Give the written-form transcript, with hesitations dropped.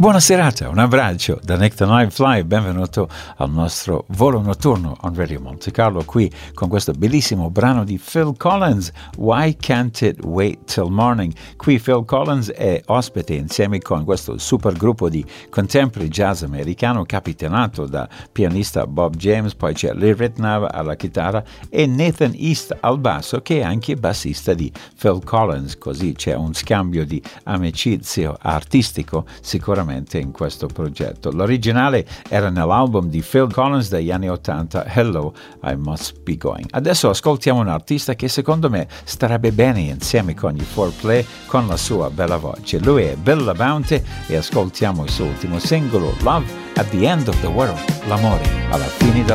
Buona serata, un abbraccio da Nick the Night Fly, benvenuto al nostro volo notturno on Radio Monte Carlo, qui con questo bellissimo brano di Phil Collins, Why Can't It Wait Till Morning. Qui Phil Collins è ospite insieme con questo super gruppo di contemporary jazz americano capitanato da pianista Bob James, poi c'è Lee Ritenour alla chitarra e Nathan East al basso, che è anche bassista di Phil Collins, così c'è un scambio di amicizia artistico sicuramente in questo progetto. L'originale era nell'album di Phil Collins degli anni 80, Hello, I Must Be Going. Adesso ascoltiamo un artista che secondo me starebbe bene insieme con gli 4Play con la sua bella voce. Lui è Bill LaBounty e ascoltiamo il suo ultimo singolo, Love at the End of the World, l'amore alla fine del